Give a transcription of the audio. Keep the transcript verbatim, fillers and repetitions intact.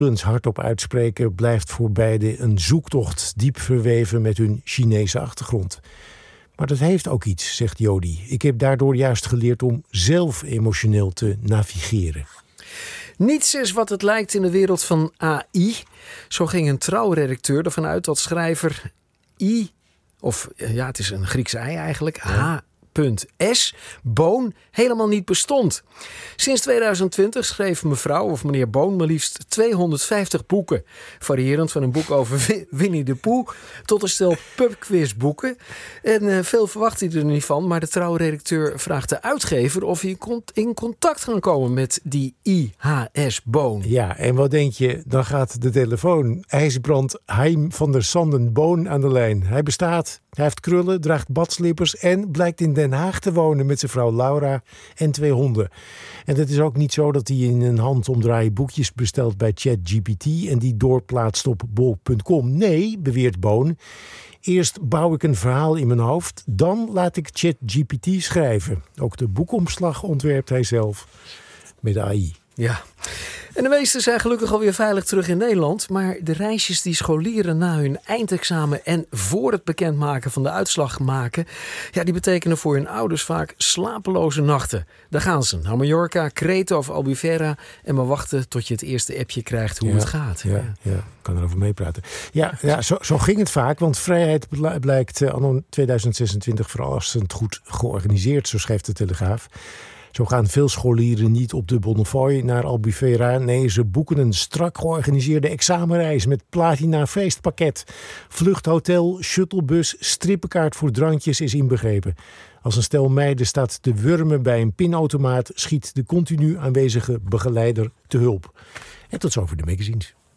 hardop uitspreken blijft voor beiden een zoektocht diep verweven met hun Chinese achtergrond. Maar dat heeft ook iets, zegt Jody. Ik heb daardoor juist geleerd om zelf emotioneel te navigeren. Niets is wat het lijkt in de wereld van A I. Zo ging een Trouw-redacteur ervan uit dat schrijver I, of ja, het is een Griekse ei eigenlijk, H. S. Boon helemaal niet bestond. Sinds tweeduizend twintig schreef mevrouw of meneer Boon maar liefst tweehonderdvijftig boeken. Variërend van een boek over Winnie de Pooh tot een stel pubquizboeken. En uh, veel verwacht hij er niet van, maar de Trouw-redacteur vraagt de uitgever of hij in contact kan komen met die I H S Boon. Ja, en wat denk je? Dan gaat de telefoon. IJsbrand Heim van der Sanden Boon aan de lijn. Hij bestaat, hij heeft krullen, draagt badslippers en blijkt in Den Haag te wonen met zijn vrouw Laura en twee honden. En het is ook niet zo dat hij in een handomdraai boekjes bestelt bij ChatGPT en die doorplaatst op bol punt com. Nee, beweert Boon. Eerst bouw ik een verhaal in mijn hoofd, dan laat ik ChatGPT schrijven. Ook de boekomslag ontwerpt hij zelf met A I. Ja. En de meesten zijn gelukkig alweer veilig terug in Nederland. Maar de reisjes die scholieren na hun eindexamen en voor het bekendmaken van de uitslag maken, ja, die betekenen voor hun ouders vaak slapeloze nachten. Daar gaan ze naar Mallorca, Kreta of Albufeira en maar wachten tot je het eerste appje krijgt hoe ja, het gaat. Ja, ja, ja, kan erover meepraten. Ja, ja zo, zo ging het vaak, want vrijheid blijkt anno tweeduizend zesentwintig verrassend goed georganiseerd, zo schrijft de Telegraaf. Zo gaan veel scholieren niet op de Bonnefoy naar Albufeira. Nee, ze boeken een strak georganiseerde examenreis met platina feestpakket. Vluchthotel, shuttlebus, strippenkaart voor drankjes is inbegrepen. Als een stel meiden staat te wurmen bij een pinautomaat, schiet de continu aanwezige begeleider te hulp. En tot zover de magazines.